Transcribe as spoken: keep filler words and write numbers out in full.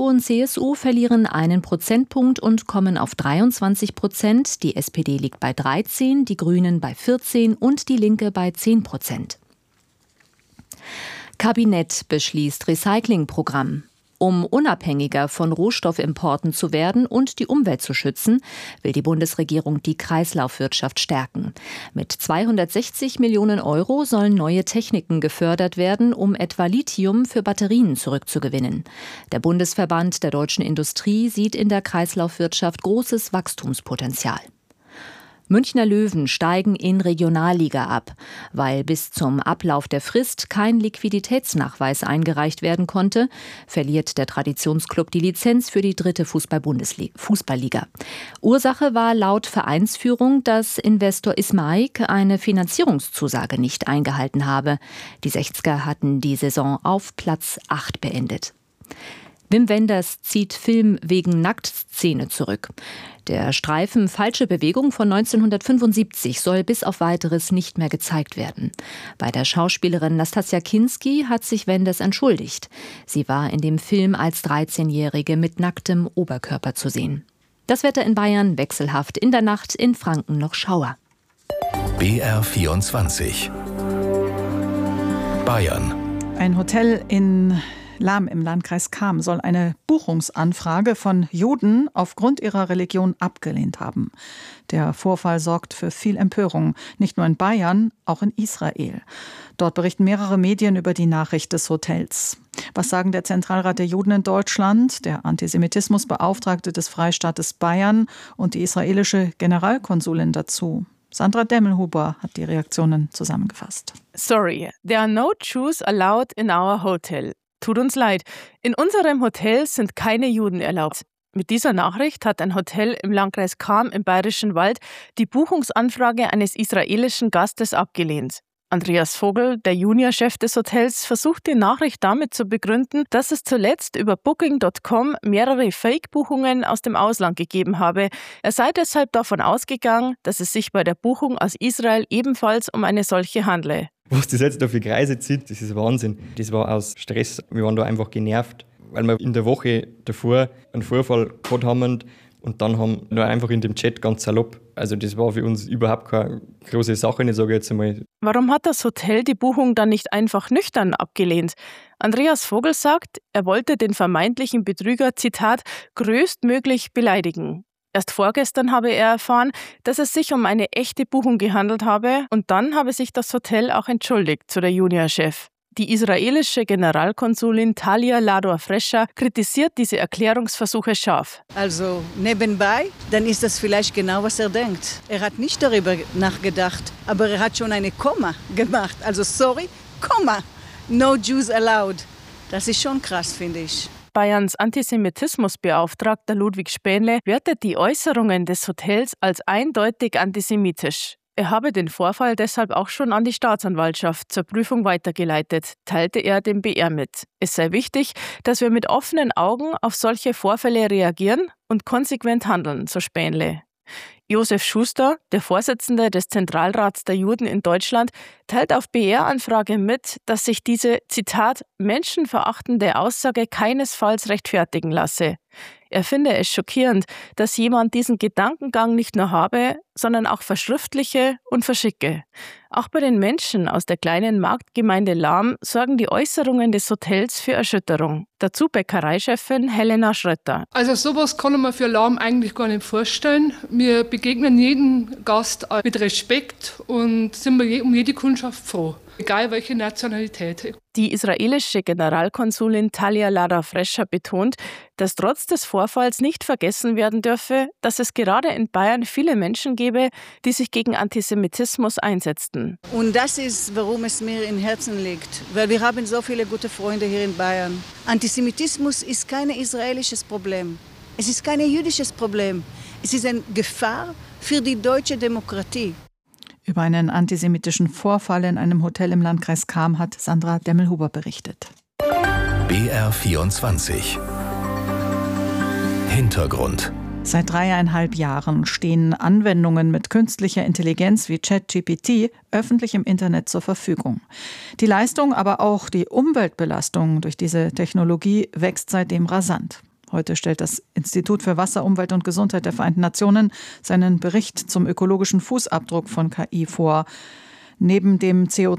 CDU und C S U verlieren einen Prozentpunkt und kommen auf dreiundzwanzig Prozent. Die S P D liegt bei dreizehn, die Grünen bei vierzehn und die Linke bei zehn Prozent. Kabinett beschließt Recyclingprogramm. Um unabhängiger von Rohstoffimporten zu werden und die Umwelt zu schützen, will die Bundesregierung die Kreislaufwirtschaft stärken. Mit zweihundertsechzig Millionen Euro sollen neue Techniken gefördert werden, um etwa Lithium für Batterien zurückzugewinnen. Der Bundesverband der deutschen Industrie sieht in der Kreislaufwirtschaft großes Wachstumspotenzial. Münchner Löwen steigen in Regionalliga ab. Weil bis zum Ablauf der Frist kein Liquiditätsnachweis eingereicht werden konnte, verliert der Traditionsklub die Lizenz für die dritte Fußball-Fußballliga. Ursache war laut Vereinsführung, dass Investor Ismaik eine Finanzierungszusage nicht eingehalten habe. Die Sechzger hatten die Saison auf Platz acht beendet. Wim Wenders zieht Film wegen Nacktszene zurück. Der Streifen Falsche Bewegung von neunzehnhundertfünfundsiebzig soll bis auf Weiteres nicht mehr gezeigt werden. Bei der Schauspielerin Nastassja Kinski hat sich Wenders entschuldigt. Sie war in dem Film als dreizehnjährige mit nacktem Oberkörper zu sehen. Das Wetter in Bayern wechselhaft, in der Nacht in Franken noch Schauer. B R vierundzwanzig Bayern. Ein Hotel in Lahm im Landkreis Cham soll eine Buchungsanfrage von Juden aufgrund ihrer Religion abgelehnt haben. Der Vorfall sorgt für viel Empörung, nicht nur in Bayern, auch in Israel. Dort berichten mehrere Medien über die Nachricht des Hotels. Was sagen der Zentralrat der Juden in Deutschland, der Antisemitismusbeauftragte des Freistaates Bayern und die israelische Generalkonsulin dazu? Sandra Demmelhuber hat die Reaktionen zusammengefasst. Sorry, there are no Jews allowed in our hotel. Tut uns leid, in unserem Hotel sind keine Juden erlaubt. Mit dieser Nachricht hat ein Hotel im Landkreis Cham im Bayerischen Wald die Buchungsanfrage eines israelischen Gastes abgelehnt. Andreas Vogel, der Juniorchef des Hotels, versucht die Nachricht damit zu begründen, dass es zuletzt über Booking Punkt com mehrere Fake-Buchungen aus dem Ausland gegeben habe. Er sei deshalb davon ausgegangen, dass es sich bei der Buchung aus Israel ebenfalls um eine solche handle. Was das jetzt da für Kreise zieht, das ist Wahnsinn. Das war aus Stress. Wir waren da einfach genervt, weil wir in der Woche davor einen Vorfall gehabt haben und dann haben wir einfach in dem Chat ganz salopp. Also das war für uns überhaupt keine große Sache, ich sage jetzt einmal. Warum hat das Hotel die Buchung dann nicht einfach nüchtern abgelehnt? Andreas Vogel sagt, er wollte den vermeintlichen Betrüger, Zitat, größtmöglich beleidigen. Erst vorgestern habe er erfahren, dass es sich um eine echte Buchung gehandelt habe und dann habe sich das Hotel auch entschuldigt, so der Juniorchef. Die israelische Generalkonsulin Talia Lador-Frescher kritisiert diese Erklärungsversuche scharf. Also nebenbei, dann ist das vielleicht genau, was er denkt. Er hat nicht darüber nachgedacht, aber er hat schon eine Komma gemacht. Also sorry, Komma, no Jews allowed. Das ist schon krass, finde ich. Bayerns Antisemitismusbeauftragter Ludwig Spähnle wertet die Äußerungen des Hotels als eindeutig antisemitisch. Er habe den Vorfall deshalb auch schon an die Staatsanwaltschaft zur Prüfung weitergeleitet, teilte er dem B R mit. Es sei wichtig, dass wir mit offenen Augen auf solche Vorfälle reagieren und konsequent handeln, so Spähnle. Josef Schuster, der Vorsitzende des Zentralrats der Juden in Deutschland, teilt auf B R-Anfrage mit, dass sich diese, Zitat, menschenverachtende Aussage keinesfalls rechtfertigen lasse. Er finde es schockierend, dass jemand diesen Gedankengang nicht nur habe, sondern auch verschriftliche und verschicke. Auch bei den Menschen aus der kleinen Marktgemeinde Lahm sorgen die Äußerungen des Hotels für Erschütterung. Dazu Bäckereichefin Helena Schrötter. Also sowas kann man für Lahm eigentlich gar nicht vorstellen. Wir begegnen jedem Gast mit Respekt und sind um jede Kundschaft froh. Egal welche Nationalität. Die israelische Generalkonsulin Talia Lador-Frescher betont, dass trotz des Vorfalls nicht vergessen werden dürfe, dass es gerade in Bayern viele Menschen gebe, die sich gegen Antisemitismus einsetzten. Und das ist, warum es mir im Herzen liegt, weil wir haben so viele gute Freunde hier in Bayern. Antisemitismus ist kein israelisches Problem. Es ist kein jüdisches Problem. Es ist eine Gefahr für die deutsche Demokratie. Über einen antisemitischen Vorfall in einem Hotel im Landkreis Cham hat Sandra Demmelhuber berichtet. B R vierundzwanzig Hintergrund. Seit dreieinhalb Jahren stehen Anwendungen mit künstlicher Intelligenz wie ChatGPT öffentlich im Internet zur Verfügung. Die Leistung, aber auch die Umweltbelastung durch diese Technologie wächst seitdem rasant. Heute stellt das Institut für Wasser, Umwelt und Gesundheit der Vereinten Nationen seinen Bericht zum ökologischen Fußabdruck von K I vor. Neben dem C O